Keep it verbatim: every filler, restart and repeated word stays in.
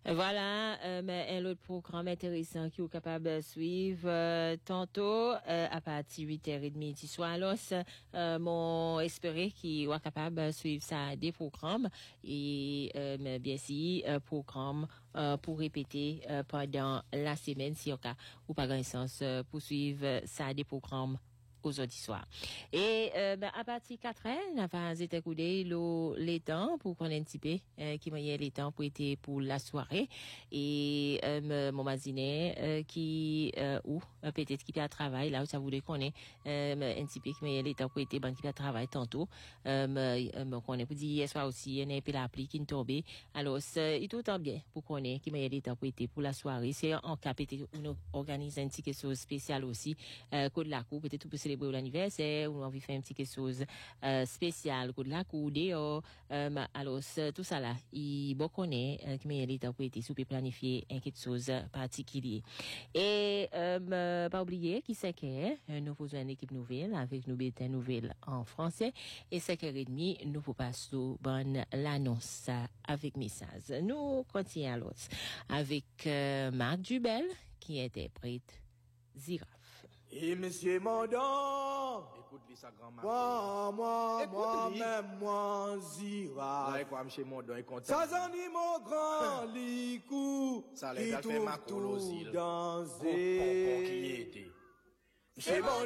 Voilà, euh, mais un autre programme intéressant qui est capable de suivre euh, tantôt euh, à partir de huit heures trente du soir. Alors, euh, mon espéré qui est capable de suivre ça des programmes et euh, mais bien sûr euh, programme euh, pour répéter euh, pendant la semaine si au cas ou pas grand sens euh, pour suivre ça des programmes aujourd'hui soir. Et euh, ben, à partir de quatre heures, on va écouter le, les temps pour qu'on ait un petit peu euh, qui m'a les temps pour être pour la soirée. Et euh, mon masinet euh, qui euh, ou euh, peut-être qui peut à travail là où ça voulait qu'on ait euh, un petit peu qui m'a les temps pour être bon qui peut à travail tantôt. Euh, me qu'on ait pour dire hier soir aussi on a un peu l'appli qui tombe. Alors c'est il tout temps bien pour qu'on ait qui m'a les temps pour être pour la soirée. C'est en cas peut-être on organise un petit quelque chose spécial aussi euh, code la cour peut-être pour célébrer l'anniversaire ou on veut faire un petit quelque chose euh, spécial code la cour dehors euh, alors tout ça là il bon connaît euh, qui m'a les temps pour être sous planifier un quelque chose particulier et euh, pas oublier qui c'est que nous faisons une équipe nouvelle avec nous bulletins nouvelles en français et cinq heures trente nous vous passons bonne l'annonce avec message nous continuons alors avec euh, Marc Dubel qui interprète Ziraf. Et monsieur Mandon, écoute-lui sa grand-mère. moi, moi, moi, même moi, Zira. Là, quoi, monsieur Mandon, il compte. Ça, j'en dis mon grand licou. Ça, les gars, fait ma colosie. Dans qui était. Monsieur Mandon.